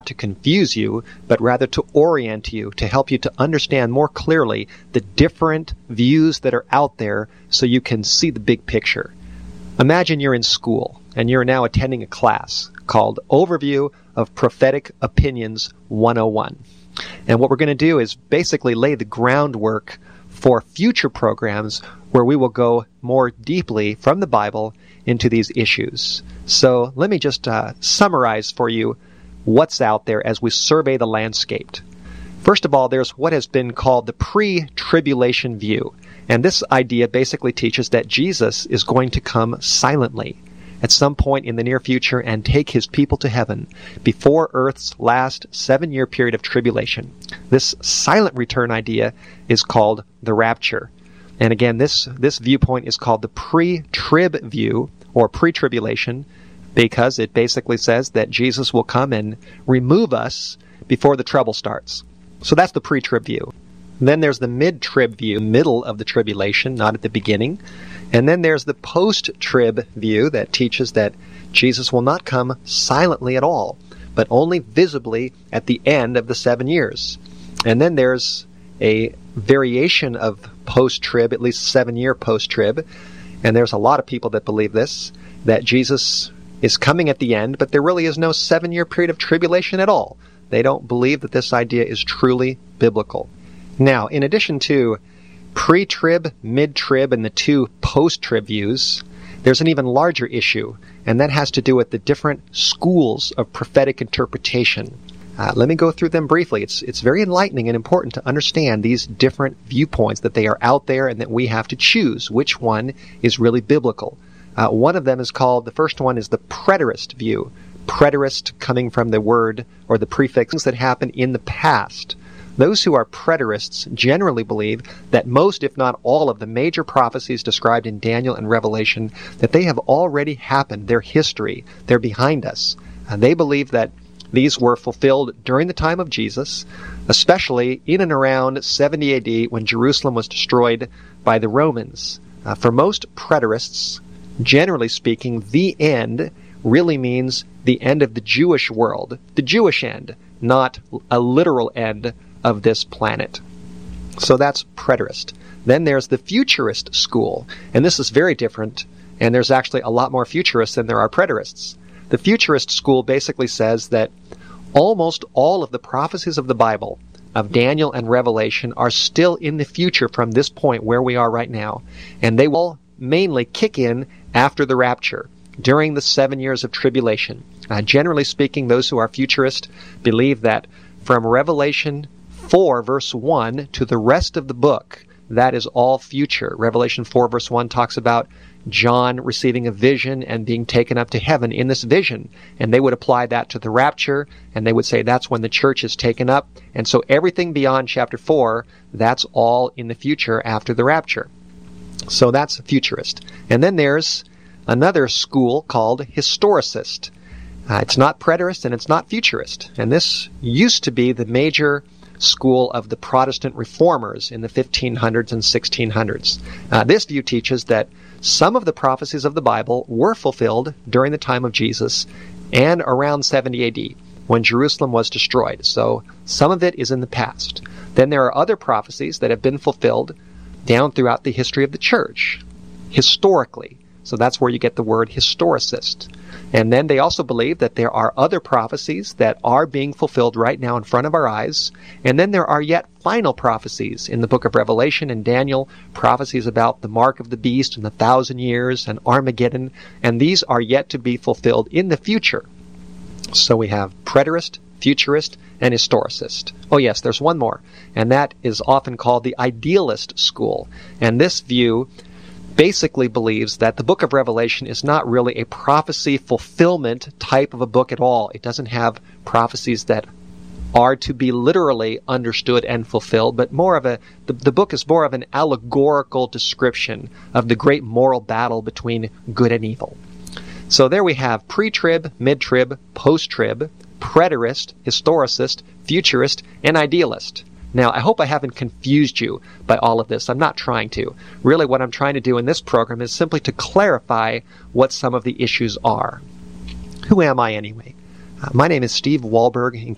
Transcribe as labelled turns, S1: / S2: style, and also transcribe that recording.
S1: to confuse you, but rather to orient you, to help you to understand more clearly the different views that are out there so you can see the big picture. Imagine you're in school and you're now attending a class called Overview of Prophetic Opinions 101. And what we're going to do is basically lay the groundwork for future programs where we will go more deeply from the Bible into these issues. So let me just summarize for you what's out there as we survey the landscape. First of all, there's what has been called the pre-tribulation view. And this idea basically teaches that Jesus is going to come silently at some point in the near future and take his people to heaven before Earth's last 7-year period of tribulation. This silent return idea is called the rapture. And again, this viewpoint is called the pre-trib view, or pre-tribulation, because it basically says that Jesus will come and remove us before the trouble starts. So that's the pre-trib view. Then there's the mid-trib view, middle of the tribulation, not at the beginning. And then there's the post-trib view that teaches that Jesus will not come silently at all, but only visibly at the end of the 7 years. And then there's a variation of post-trib, at least 7-year post-trib, and there's a lot of people that believe this, that Jesus is coming at the end, but there really is no 7-year period of tribulation at all. They don't believe that this idea is truly biblical. Now, in addition to pre-trib, mid-trib, and the two post-trib views, there's an even larger issue, and that has to do with the different schools of prophetic interpretation. Let me go through them briefly. It's very enlightening and important to understand these different viewpoints, that they are out there and that we have to choose which one is really biblical. One of them is called, the first one is the preterist view. Preterist coming from the word or the prefix, things that happen in the past. Those who are preterists generally believe that most, if not all, of the major prophecies described in Daniel and Revelation, that they have already happened. They're history. They're behind us. And they believe that these were fulfilled during the time of Jesus, especially in and around 70 AD when Jerusalem was destroyed by the Romans. For most preterists, generally speaking, the end really means the end of the Jewish world, the Jewish end, not a literal end of this planet. So that's preterist. Then there's the futurist school, and this is very different, and there's actually a lot more futurists than there are preterists. The futurist school basically says that almost all of the prophecies of the Bible, of Daniel and Revelation, are still in the future from this point where we are right now, and they will mainly kick in after the rapture, during the 7 years of tribulation. Generally speaking, those who are futurist believe that from Revelation 4, verse 1, to the rest of the book, that is all future. Revelation 4, verse 1 talks about John receiving a vision and being taken up to heaven in this vision. And they would apply that to the rapture, and they would say that's when the church is taken up. And so everything beyond chapter 4, that's all in the future after the rapture. So that's futurist. And then there's another school called historicist. It's not preterist and it's not futurist. And this used to be the major school of the Protestant reformers in the 1500s and 1600s. This view teaches that some of the prophecies of the Bible were fulfilled during the time of Jesus and around 70 AD when Jerusalem was destroyed. So some of it is in the past. Then there are other prophecies that have been fulfilled down throughout the history of the church, historically. So that's where you get the word historicist. And then they also believe that there are other prophecies that are being fulfilled right now in front of our eyes. And then there are yet final prophecies in the book of Revelation and Daniel, prophecies about the mark of the beast and the 1,000 years and Armageddon. And these are yet to be fulfilled in the future. So we have preterist, futurist, and historicist. Oh yes, there's one more. And that is often called the idealist school. And this view basically believes that the book of Revelation is not really a prophecy fulfillment type of a book at all. It doesn't have prophecies that are to be literally understood and fulfilled, but more of the book is more of an allegorical description of the great moral battle between good and evil. So there we have pre-trib, mid-trib, post-trib, preterist, historicist, futurist, and idealist. Now, I hope I haven't confused you by all of this. I'm not trying to. Really, what I'm trying to do in this program is simply to clarify what some of the issues are. Who am I anyway? My name is Steve Wahlberg,